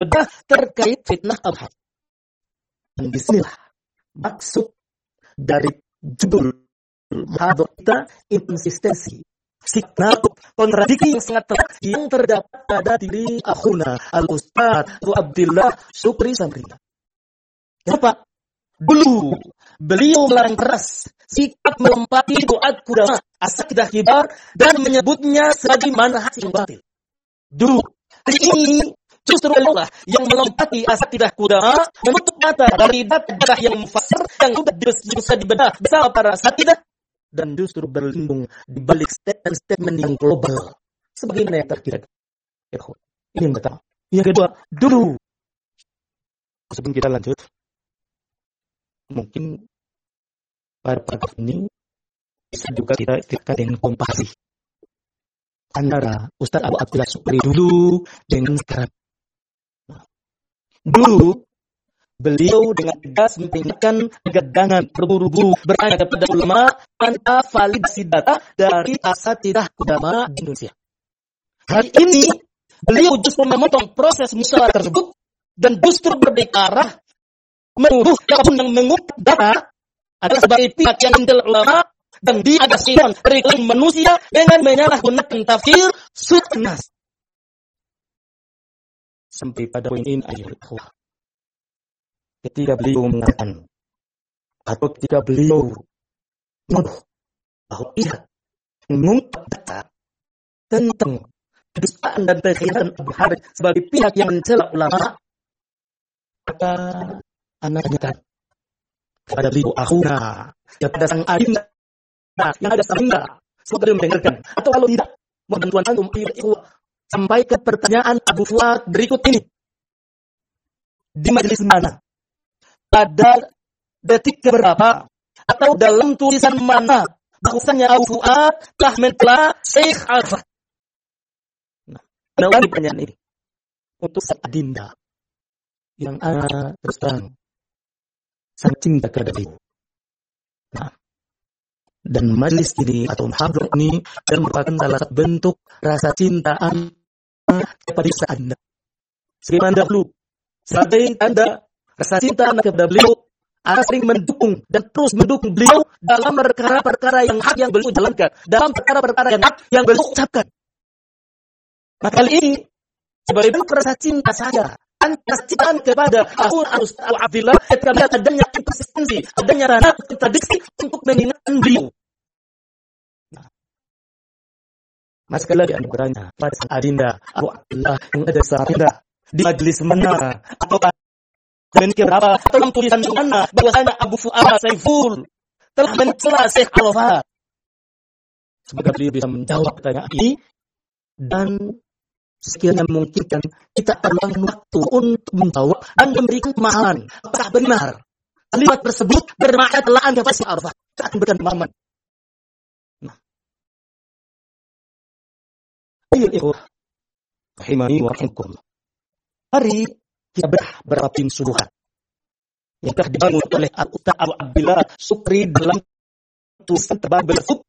ibadah terkait fitnah Adha. Dan disinilah maksud dari judul muhadharah kita, inkonsistensi, sikap kontradiksi yang sangat terat yang terdapat pada diri akhuna Al-Ustaz Abu Abdillah Syukri Samri. Kenapa? Dulu beliau melarang keras sikap melompati duat kudama, asatidah kibar, dan menyebutnya sebagai manhaj yang batil. Dulu, hari ini justru Allah yang melompati asatidah kudama, menutup mata dari data yang mufassir yang sudah bisa dibedah bersama para asatidah, dan justru berlindung di balik statement-statement yang global. Sebagaimana yang terkira. Ini yang pertama. Yang kedua, dulu. Sebelum kita lanjut, mungkin pada paragraf ini bisa juga kita ikutkan dengan komparasi antara Ustaz Abu Abdillah Syukri dulu dengan sekarang. Dulu beliau dengan tegas memperingatkan agar jangan berburu-buru bertanya kepada ulama tanpa validasi data dari asatidah ulama di Indonesia. Hari ini beliau justru memotong proses musyawarah tersebut dan justru berbicara menuduh siapapun yang mengutip data adalah sebagai pihak yang intel ulama dan dia ada sinon perilaku manusia dengan menyalahgunakan tafsir surat Nas. Sampai pada poin ini ayat ketika beliau mengatakan atau ketika beliau menuduh bahwa ia mengungkap data tentang kedustaan dan kekhilafan Abu Harith sebagai pihak yang mencela ulama, maka anak tanyakan kepada beliau akhuna, kepada sang adinda yang ada sampingnya, semoga beliau mendengarkan. Atau kalau tidak, mohon bantuan antum sampai ke pertanyaan Abu Fuad berikut ini. Di majelis mana? Pada detik keberapa? Atau dalam tulisan mana? Bahwasanya Abu Fuad telah mencela Syekh Al-Fah. Nah, menawari pertanyaan ini untuk sang adinda yang terus terang sangat cinta kepada beliau. Nah, dan majelis ini atau muhadharah ini merupakan salah satu bentuk rasa cinta kepada Anda. Sebagaimana dahulu, sebagai tanda rasa cinta Anda kepada beliau, Anda sering mendukung dan terus mendukung beliau dalam perkara-perkara yang hak yang beliau jalankan, dalam perkara-perkara yang hak yang beliau ucapkan. Maka kali ini, sebagai bentuk rasa cinta saya, cintaan kepada Abu Abdillah ketika melihat adanya inkonsistensi, adanya ranah kontradiksi untuk mengingatkan beliau. Mas sekali lagi Anda bertanya pada sang adinda Abu Abdillah yang ada sahabat di majelis mana atau dan berapa atau dalam tulisan mana bahwasanya Abu Fuad Saiful telah mencela Syekh Al-Fah. Semoga beliau bisa menjawab pertanyaan ini dan sekiranya memungkinkan kita perlukan waktu untuk menjawab dan memberikan pemahaman apakah benar kalimat tersebut bermakna telaan kepada Syekh Al-Fah. Kita akan berikan pemahaman. Nah, ayo ikhwah rahimani wa rahimakumullah. Mari kita berapa tim subuhan yang telah dibangun oleh Ustaz Abu Abdillah Syukri dalam tulisan tebal bersub